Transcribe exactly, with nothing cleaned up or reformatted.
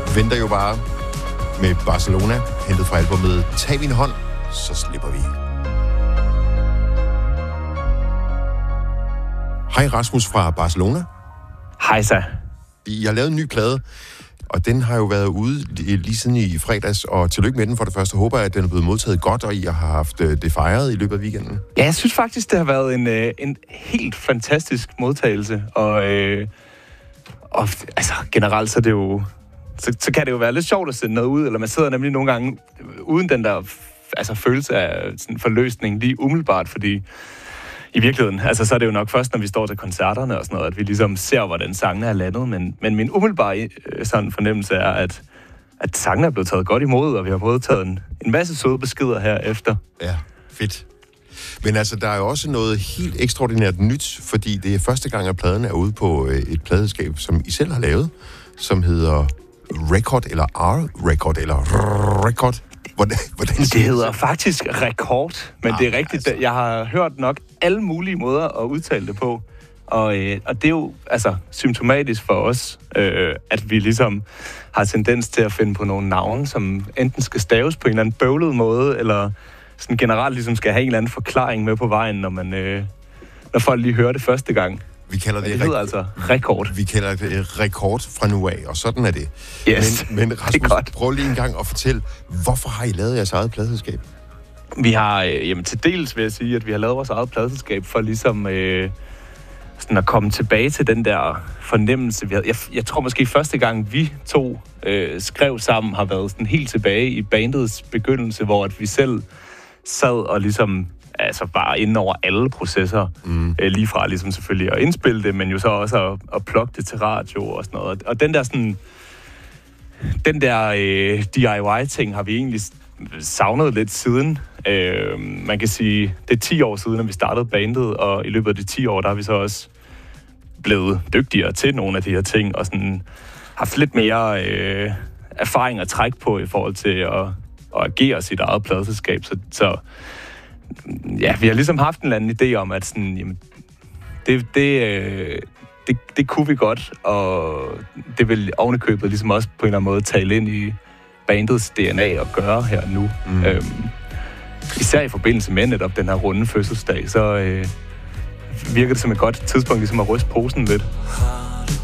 venter jo bare med Barcelona, hentet fra albumet Tag min hånd, så slipper vi. Hej Rasmus fra Barcelona. Hej så. I har lavet en ny plade, og den har jo været ude lige siden i fredags, og tillykke med den for det første. Håber jeg, at den er blevet modtaget godt, og I har haft det fejret i løbet af weekenden. Ja, jeg synes faktisk, det har været en, en helt fantastisk modtagelse, og, øh, og altså, generelt så er det jo... Så, så kan det jo være lidt sjovt at sende noget ud, eller man sidder nemlig nogle gange uden den der altså, følelse af sådan, forløsning lige umiddelbart, fordi i virkeligheden, altså så er det jo nok først, når vi står til koncerterne og sådan noget, at vi ligesom ser, hvordan sangene er landet, men, men min umiddelbare sådan fornemmelse er, at, at sangene er blevet taget godt imod, og vi har modtaget en, en masse søde beskeder herefter. Ja, fedt. Men altså, der er jo også noget helt ekstraordinært nyt, fordi det er første gang, at pladen er ude på et pladeskab, som I selv har lavet, som hedder Record, eller R-Record, eller Record. Hvordan, hvordan det hedder faktisk Rekord, men ah, det er rigtigt. Altså. Jeg har hørt nok alle mulige måder at udtale det på, og, øh, og det er jo altså symptomatisk for os, øh, at vi ligesom har tendens til at finde på nogle navne, som enten skal staves på en eller anden bøvlet måde, eller sådan generelt ligesom skal have en eller anden forklaring med på vejen, når man øh, når folk lige hører det første gang. Vi kalder det, det hedder rek- altså Rekord. Vi kalder det Rekord fra nu af, og sådan er det. Yes, men, men Rasmus, prøv lige en gang at fortælle, hvorfor har I lavet jeres eget pladeselskab? Vi har, øh, jamen til dels vil jeg sige, at vi har lavet vores eget pladeselskab for ligesom øh, sådan at komme tilbage til den der fornemmelse, vi havde. Jeg, jeg tror måske første gang vi to øh, skrev sammen, har været sådan helt tilbage i bandets begyndelse, hvor at vi selv sad og ligesom altså bare inden over alle processer, mm. øh, lige fra ligesom selvfølgelig at indspille det, men jo så også at, at plukke det til radio og sådan noget. Og den der sådan, den der øh, D I Y-ting har vi egentlig savnet lidt siden. Øh, man kan sige, det er ti år siden, at vi startede bandet, og i løbet af de ti år, der har vi så også blevet dygtigere til nogle af de her ting, og sådan haft lidt mere øh, erfaring at trække på i forhold til at, at agere sit eget pladeselskab. Så, så ja, vi har ligesom haft en eller anden idé om, at sådan, jamen, det, det, øh, det, det kunne vi godt, og det vil ovenikøbet ligesom også på en eller anden måde tale ind i bandets D N A at gøre her nu. Mm. Øhm, især i forbindelse med netop den her runde fødselsdag, så øh, virker det som et godt tidspunkt ligesom at ryste posen lidt.